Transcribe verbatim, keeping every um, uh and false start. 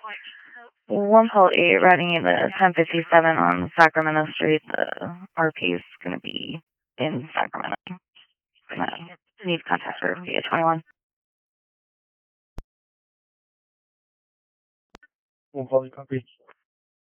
one Paul eight, routing you to ten fifty-seven on Sacramento Street. The R P is going to be in Sacramento. Gonna need contact for via twenty-one. one Paul eight, copy.